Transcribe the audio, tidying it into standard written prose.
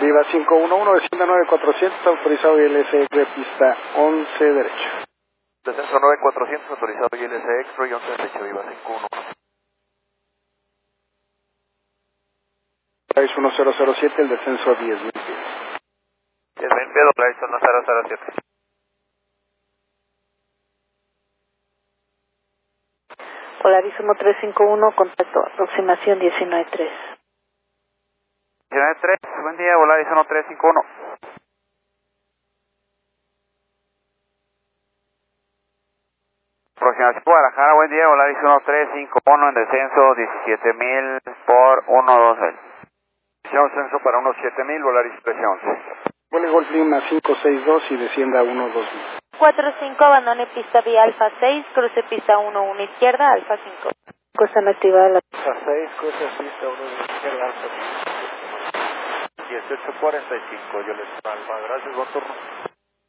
Viva 511, descienda 9400, autorizado ILS de pista 11 derecho. Descenso 9400, autorizado ILS Extra y 11 derecho, Viva 511. Volaris 1007, el descenso a 10.000 pies. 10.000 pies, Volaris 1007. Volaris 1351, contacto, aproximación 193. 193, buen día, Volaris 1351. Aproximación Guadalajara, buen día, Volaris 1351 en descenso 17.000 por 120. Descenso para 17000, Volaris 1311. Vuele Golf Lima 562 y descienda 12000. 45, abandone pista vía Alfa 6, cruce pista 11 izquierda, Alfa 5. Cosa no activada la Alfa 6, cruce pista 1 izquierda, Alfa 5. 1845, yo les Alfa, gracias, buen turno.